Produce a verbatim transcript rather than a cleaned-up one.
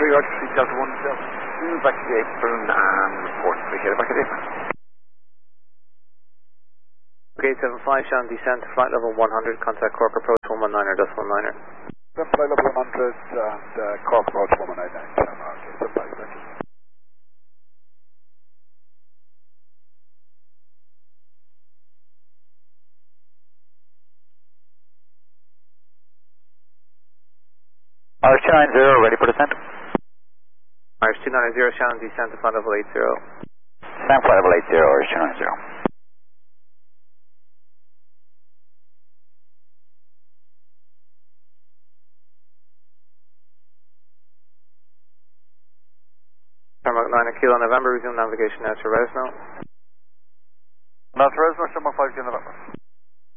three, Roger, three, Delta one, Delta two, back to the apron and report. Appreciate it, back to the apron. Okay, seven five, Shannon, descent to flight level one hundred, contact Corp approach one one nine er, decimal niner. Seven flight level one hundred and uh, Corp approach one one nine nine. Okay, seven five, thank you. R two nine zero, ready for descent. R two nine zero, Shannon, descent to flight level eight zero. Descent flight level eight zero, R two nine zero. Tarmac nine Kilo November, resume navigation now to Resno. Now to Resno, Tarmac five Kilo November.